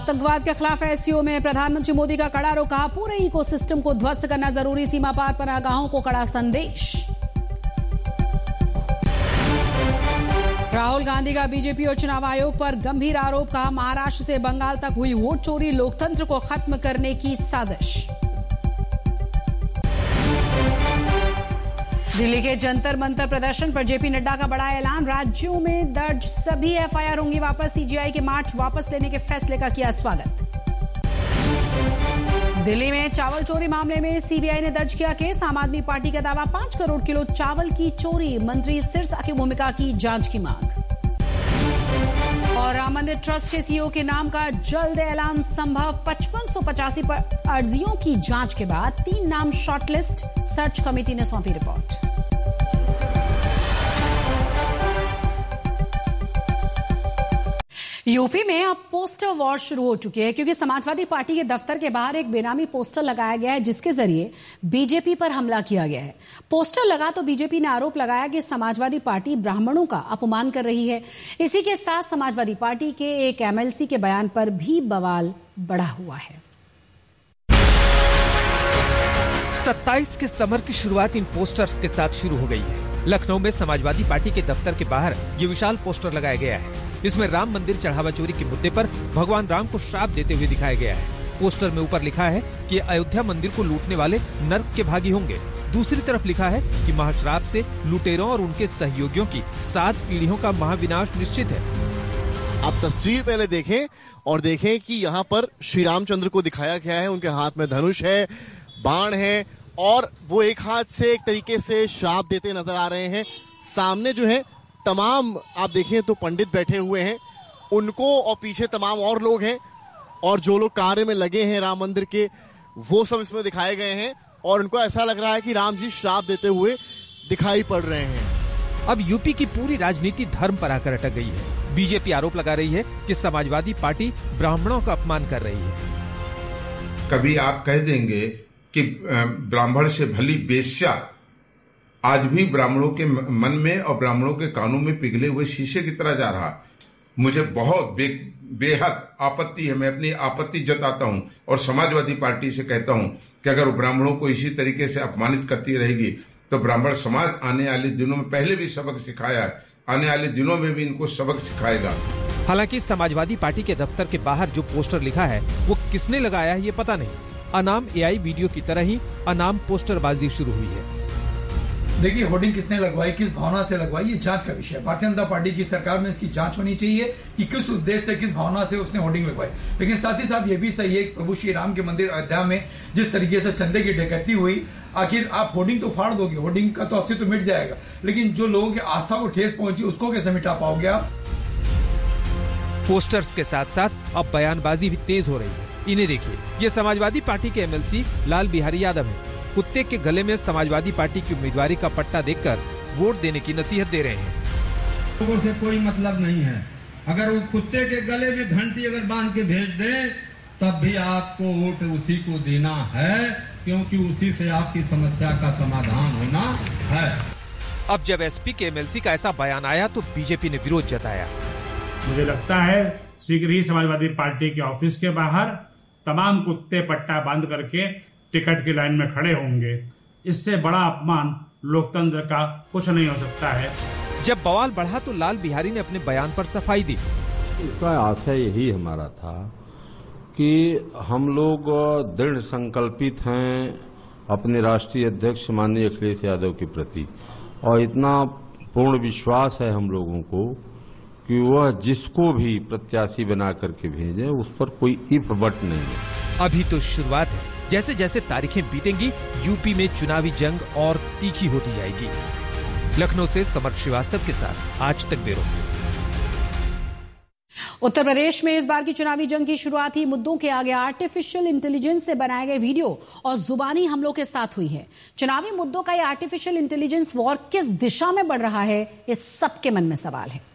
आतंकवाद के खिलाफ एससीओ में प्रधानमंत्री मोदी का कड़ा रुख, कहा पूरे इकोसिस्टम को ध्वस्त करना जरूरी, सीमा पार पनाहगाहों को कड़ा संदेश। राहुल गांधी का बीजेपी और चुनाव आयोग पर गंभीर आरोप, कहा महाराष्ट्र से बंगाल तक हुई वोट चोरी, लोकतंत्र को खत्म करने की साजिश। दिल्ली के जंतर मंतर प्रदर्शन पर जेपी नड्डा का बड़ा ऐलान, राज्यों में दर्ज सभी एफआईआर होंगी वापस, सीजेआई के मार्च वापस लेने के फैसले का किया स्वागत। दिल्ली में चावल चोरी मामले में सीबीआई ने दर्ज किया केस, आम आदमी पार्टी का दावा 5 करोड़ किलो चावल की चोरी, मंत्री सिरसा की भूमिका की जांच की मांग। और राम मंदिर ट्रस्ट के सीईओ के नाम का जल्द ऐलान संभव, 5585 पर अर्जियों की जांच के बाद 3 नाम शॉर्टलिस्ट, सर्च कमेटी ने सौंपी रिपोर्ट। यूपी में अब पोस्टर वॉर शुरू हो चुकी है, क्योंकि समाजवादी पार्टी के दफ्तर के बाहर एक बेनामी पोस्टर लगाया गया है जिसके जरिए बीजेपी पर हमला किया गया है। पोस्टर लगा तो बीजेपी ने आरोप लगाया कि समाजवादी पार्टी ब्राह्मणों का अपमान कर रही है। इसी के साथ समाजवादी पार्टी के एक एमएलसी के बयान पर भी बवाल बढ़ा हुआ है। 27 के समर की शुरुआत इन पोस्टर्स के साथ शुरू हो गई है। लखनऊ में समाजवादी पार्टी के दफ्तर के बाहर ये विशाल पोस्टर लगाया गया है। इसमें राम मंदिर चढ़ावा चोरी के मुद्दे पर भगवान राम को श्राप देते हुए दिखाया गया है। पोस्टर में ऊपर लिखा है कि अयोध्या मंदिर को लूटने वाले नर्क के भागी होंगे। दूसरी तरफ लिखा है कि महाश्राप से लुटेरों और उनके सहयोगियों की 7 पीढ़ियों का महाविनाश निश्चित है। आप तस्वीर पहले देखें और देखें कि यहाँ पर श्री रामचंद्र को दिखाया गया है, उनके हाथ में धनुष है, बाण है और वो एक हाथ से एक तरीके से श्राप देते नजर आ रहे हैं। सामने जो है तमाम आप देखें तो पंडित बैठे हुए हैं, उनको और पीछे तमाम और लोग हैं और जो लोग कार्य में लगे हैं राम मंदिर के, वो सब इसमें दिखाए गए हैं और उनको ऐसा लग रहा है कि राम जी श्राप देते हुए दिखाई पड़ रहे हैं। अब यूपी की पूरी राजनीति धर्म पर आकर अटक गई है। बीजेपी आरोप लगा रही है कि समाजवादी पार्टी ब्राह्मणों का अपमान कर रही है। कभी आप कह देंगे कि ब्राह्मण से भली बेश्या आज भी ब्राह्मणों के मन में और ब्राह्मणों के कानों में पिघले हुए शीशे की तरह जा रहा। मुझे बहुत बेहद आपत्ति है। मैं अपनी आपत्ति जताता हूं और समाजवादी पार्टी से कहता हूं कि अगर ब्राह्मणों को इसी तरीके से अपमानित करती रहेगी तो ब्राह्मण समाज आने वाले दिनों में पहले भी सबक सिखाया है, आने वाले दिनों में भी इनको सबक सिखाएगा। हालांकि समाजवादी पार्टी के दफ्तर के बाहर जो पोस्टर लिखा है वो किसने लगाया है ये पता नहीं। अनाम एआई वीडियो की तरह ही अनाम पोस्टरबाजी शुरू हुई है। देखिए, होर्डिंग किसने लगवाई, किस भावना से लगवाई, ये जांच का विषय है। भारतीय जनता पार्टी की सरकार में इसकी जांच होनी चाहिए कि किस उद्देश्य से, किस भावना से उसने होर्डिंग लगवाई। लेकिन साथ ही साथ ये भी सही है कि प्रभु श्री राम के मंदिर अयोध्या में जिस तरीके से चंदे की डकैती हुई, आखिर आप होर्डिंग तो फाड़ दोगे, होर्डिंग का तो अस्तित्व मिट जाएगा, लेकिन जो लोगों की आस्था को ठेस पहुंची उसको कैसे मिटा पाओगे आप। पोस्टर्स के साथ साथ अब बयानबाजी भी तेज हो रही है। इन्हें देखिए, ये समाजवादी पार्टी के एमएलसी लाल बिहारी यादव है। कुत्ते के गले में समाजवादी पार्टी की उम्मीदवारी का पट्टा देकर वोट देने की नसीहत दे रहे हैं। लोगों से कोई मतलब नहीं है, अगर वो कुत्ते के गले में घंटी अगर बांध के भेज दे तब भी आपको वोट उसी को देना है, क्योंकि उसी से आपकी समस्या का समाधान होना है। अब जब एसपी के एमएलसी का ऐसा बयान आया तो बीजेपी ने विरोध जताया। मुझे लगता है शीघ्र ही समाजवादी पार्टी के ऑफिस के बाहर तमाम कुत्ते पट्टा बांध करके टिकट की लाइन में खड़े होंगे। इससे बड़ा अपमान लोकतंत्र का कुछ नहीं हो सकता है। जब बवाल बढ़ा तो लाल बिहारी ने अपने बयान पर सफाई दी। इसका आशय यही हमारा था कि हम लोग दृढ़ संकल्पित हैं अपने राष्ट्रीय अध्यक्ष माननीय अखिलेश यादव के प्रति, और इतना पूर्ण विश्वास है हम लोगों को कि वह जिसको भी प्रत्याशी बना करके भेजे उस पर कोई इफ बट नहीं है। अभी तो शुरुआत है। जैसे जैसे तारीखें बीतेंगी यूपी में चुनावी जंग और तीखी होती जाएगी। लखनऊ से समर श्रीवास्तव के साथ आज तक ब्यूरो। उत्तर प्रदेश में इस बार की चुनावी जंग की शुरुआत ही मुद्दों के आगे आर्टिफिशियल इंटेलिजेंस से बनाए गए वीडियो और जुबानी हमलों के साथ हुई है। चुनावी मुद्दों का ये आर्टिफिशियल इंटेलिजेंस वॉर किस दिशा में बढ़ रहा है, ये सबके मन में सवाल है।